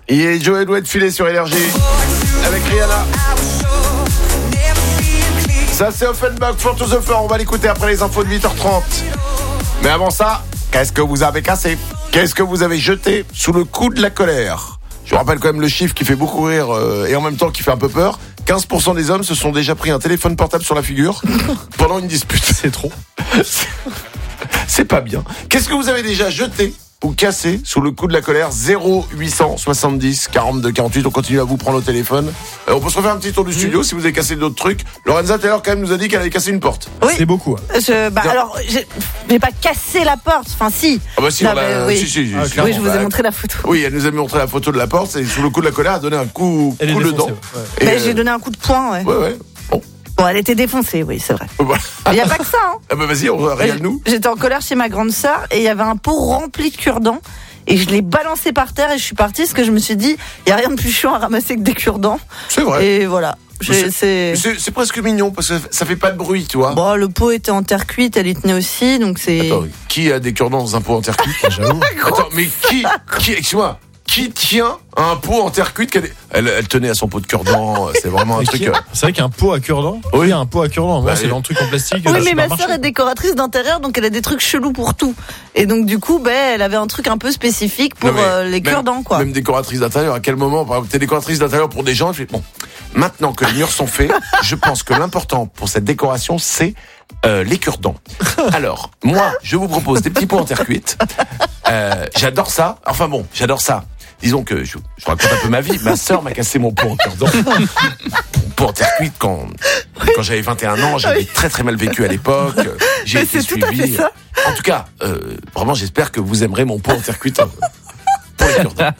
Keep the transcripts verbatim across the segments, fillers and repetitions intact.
Et Joey doit être filé sur Énergie avec Rihanna. Ça c'est Offenbach, For to the Floor. On va l'écouter après les infos de huit heures trente. Mais avant ça, qu'est-ce que vous avez cassé? Qu'est-ce que vous avez jeté sous le coup de la colère? Je vous rappelle quand même le chiffre qui fait beaucoup rire euh, et en même temps qui fait un peu peur. quinze pour cent des hommes se sont déjà pris un téléphone portable sur la figure pendant une dispute. C'est trop. C'est pas bien. Qu'est-ce que vous avez déjà jeté ou cassé sous le coup de la colère? Zéro huit cent soixante-dix quarante-deux quarante-huit. On continue à vous prendre au téléphone. Euh, on peut se refaire un petit tour du studio mmh. si vous avez cassé d'autres trucs. Lorenza tout à l'heure quand même nous a dit qu'elle avait cassé une porte. Oui. C'est beaucoup. Hein. Je, bah, alors, j'ai, j'ai pas cassé la porte. Enfin, si. Ah bah si, non, on a, oui. si, si, ah, si oui, je vous ai bah, montré la photo. Oui, elle nous a montré la photo de la porte. Et sous le coup de la colère, elle a donné un coup, elle coup est dedans. Ouais. Et bah, euh... j'ai donné un coup de poing, ouais. Ouais, ouais. Bon. Bon, elle était défoncée, oui, c'est vrai. Voilà. Il n'y a pas que ça, hein. Ah bah vas-y, on régale-nous. J'étais en colère chez ma grande sœur et il y avait un pot rempli de cure-dents. Et je l'ai balancé par terre et je suis partie parce que je me suis dit, il n'y a rien de plus chiant à ramasser que des cure-dents. C'est vrai. Et voilà. C'est, c'est... C'est, c'est presque mignon parce que ça fait pas de bruit, tu vois. Bon, le pot était en terre cuite, elle y tenait aussi, donc c'est. Attends, qui a des cure-dents dans un pot en terre cuite? J'avoue. Attends, mais qui, qui, excuse-moi, qui tient un pot en terre cuite? Elle, elle tenait à son pot de cure-dents. C'est vraiment un truc. A... C'est vrai qu'un pot à cure-dents. Oui, un pot à cure-dents. Bah, c'est dans le truc en plastique. Oui, mais ma sœur est décoratrice d'intérieur, donc elle a des trucs chelous pour tout. Et donc du coup, ben, elle avait un truc un peu spécifique pour non, euh, les cure-dents, quoi. Même décoratrice d'intérieur. À quel moment, par exemple, t'es décoratrice d'intérieur pour des gens? Je fais, bon, maintenant que les murs sont faits, je pense que l'important pour cette décoration, c'est euh, les cure-dents. Alors, moi, je vous propose des petits pots en terre cuite. Euh, j'adore ça. Enfin bon, j'adore ça. Disons que je, je raconte un peu ma vie. Ma sœur m'a cassé mon pot en cure-dents. Mon pot en terre cuite quand, quand j'avais vingt et un ans. J'avais très très mal vécu à l'époque. J'ai mais été c'est suivi. Tout à fait ça. En tout cas, euh, vraiment, j'espère que vous aimerez mon pot en terre cuite. Pour les cure-dents.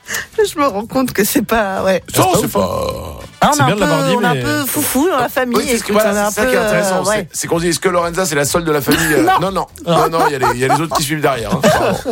Je me rends compte que c'est pas. Ouais. Non, c'est, c'est pas. Ah, on c'est a bien un de l'avoir peu, dit, on mais... a un peu foufou dans la famille. Oui, c'est, écoute, voilà, c'est ça peu, qui est intéressant. euh, ouais. c'est, c'est qu'on dit, est-ce que Lorenza, c'est la seule de la famille? euh, Non, non, non, non, non, il y, y a les autres qui suivent derrière. Hein,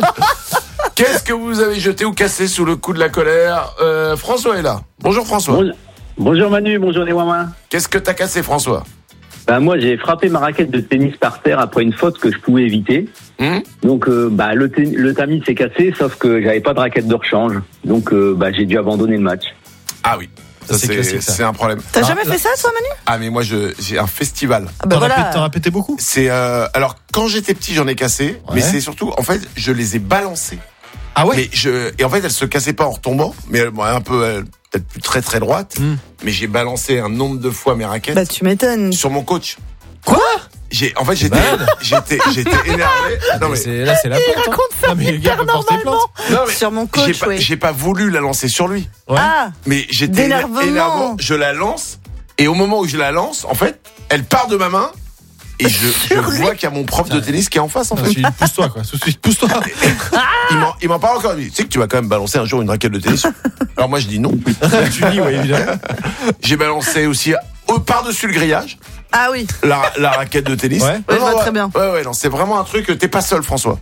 qu'est-ce que vous avez jeté ou cassé sous le coup de la colère? euh, François est là. Bonjour François. Bonjour, bonjour Manu, bonjour les Wawa. Qu'est-ce que t'as cassé, François? Bah, moi, j'ai frappé ma raquette de tennis par terre après une faute que je pouvais éviter. Mmh. Donc, euh, bah, le, ten- le tamis s'est cassé, sauf que j'avais pas de raquette de rechange. Donc, euh, bah, j'ai dû abandonner le match. Ah oui. Ça, c'est, c'est, ça. c'est un problème. T'as ah, jamais là, fait ça, toi, Manu? Ah, mais moi, je, j'ai un festival. Ah bah t'en, voilà. as pété, t'en as pété beaucoup? C'est, euh, alors, quand j'étais petit, j'en ai cassé. Ouais. Mais c'est surtout, en fait, je les ai balancés. Ah ouais? Mais je, et en fait, elles se cassaient pas en retombant, mais bon, un peu, euh, peut-être plus très très droite. Mm. Mais j'ai balancé un nombre de fois mes raquettes. Bah, tu m'étonnes. Sur mon coach. Quoi? J'ai, en fait, j'étais, j'étais, j'étais énervé. Non, mais c'est, là, c'est la Il porte, raconte hein. ça non, mais le gars peut porter plainte. Non, mais sur mon coach, j'ai pas, oui. j'ai pas voulu la lancer sur lui. Ouais. Ah. Mais j'étais énervant. Je la lance. Et au moment où je la lance, en fait, elle part de ma main. Et je, je vois qu'il y a mon prof de tennis qui est en face, en fait. Ah, pousse-toi, quoi. Pousse-toi. il, m'en, il m'en parle encore. Il dit, tu sais que tu vas quand même balancer un jour une raquette de tennis. Alors moi, je dis non. Tu dis, oui, évidemment. J'ai balancé aussi au, par-dessus le grillage. Ah oui. La, la raquette de tennis. Ouais. Ouais, je vois ouais, très bien. Ouais, ouais, non, c'est vraiment un truc. T'es pas seul, François.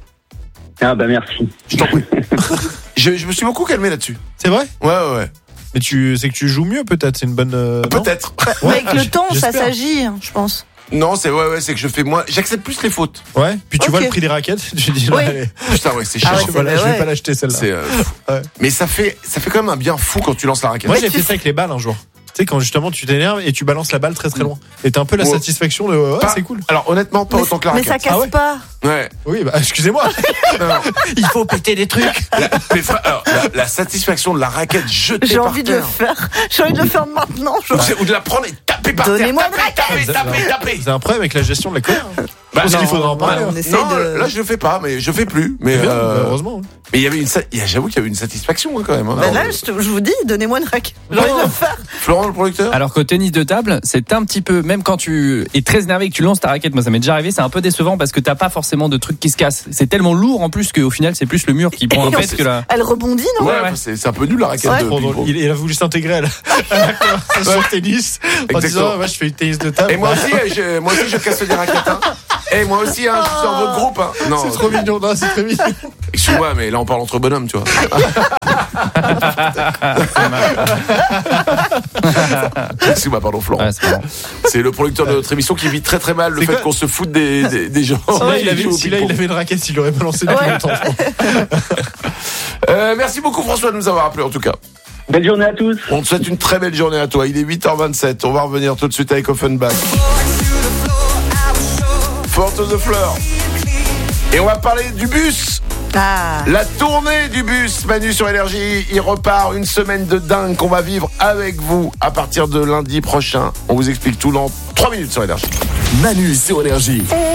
Ah bah merci. Je t'en prie. je, je me suis beaucoup calmé là-dessus. C'est vrai? Ouais, ouais, ouais. Mais tu, c'est que tu joues mieux, peut-être. C'est une bonne. Euh, peut-être. Ouais, avec le temps, j'espère. ça s'agit, je pense. Non, c'est ouais, ouais, c'est que je fais moins. J'accepte plus les fautes. Ouais. Puis tu okay. vois le prix des raquettes. Tu dis là, oui. allez. Putain, ouais, c'est cher. Ah ouais, je, vais pas, je vais pas l'acheter celle-là. C'est, euh, ouais. Mais ça fait, ça fait quand même un bien fou quand tu lances la raquette. Moi, j'ai fait ça avec les balles un jour. Tu sais, quand justement tu t'énerves et tu balances la balle très très loin. Et t'as un peu la ouais. satisfaction de ouais, pas, c'est cool. Alors honnêtement, pas mais, autant que la mais raquette. Mais ça casse ah ouais pas. Ouais. Oui, bah excusez-moi. non, non. Il faut péter des trucs. La, fra- alors, la, la satisfaction de la raquette jetée J'ai par envie terre. de le faire. J'ai envie de le faire maintenant. Ou, c'est, ou de la prendre et taper par Donnez-moi terre. Taper, taper, taper, taper. C'est un problème avec la gestion de la colère. Bah, il faudra en parler. On essaie non, de... là je le fais pas, mais je fais plus. Mais bien, euh, heureusement. Mais il y avait une, il y a, j'avoue qu'il y avait une satisfaction hein, quand même. Hein. Bah là, je, te, je vous dis, donnez-moi une raquette. J'ai envie de le faire. Florent, le producteur. Alors qu'au tennis de table, c'est un petit peu, même quand tu es très énervé et que tu lances ta raquette, moi ça m'est déjà arrivé, c'est un peu décevant parce que t'as pas forcément de trucs qui se cassent. C'est tellement lourd en plus qu'au final c'est plus le mur qui prend un pet que la. Elle rebondit, non? Ouais, ouais. C'est, c'est un peu nul la raquette. Ouais. De Bon, il, il a voulu s'intégrer à la, à la conversation ouais. tennis en disant ouais, je fais du tennis de table. Et moi aussi, je, moi aussi je casse des raquettes. Hein. Et moi aussi, hein, je suis dans votre groupe. Hein. Non, c'est trop mignon, non, c'est très mignon. Excuse-moi, mais là on parle entre bonhommes, tu vois. Excuse-moi, pardon, Florent. Ouais, c'est, bon. C'est le producteur de notre émission qui vit très très mal le c'est fait quoi qu'on se foute des, des, des gens. Si là, il avait, si là, il avait une raquette, il l'aurait balancé depuis ouais. longtemps. euh, merci beaucoup François de nous avoir appelé en tout cas. Belle journée à tous. On te souhaite une très belle journée à toi. Il est huit heures vingt-sept. On va revenir tout de suite avec Offenbach. Four to the floor. Et on va parler du bus. Ah. La tournée du bus Manu sur Énergie, il repart, une semaine de dingue qu'on va vivre avec vous à partir de lundi prochain. On vous explique tout dans trois minutes sur Énergie. Manu sur Énergie.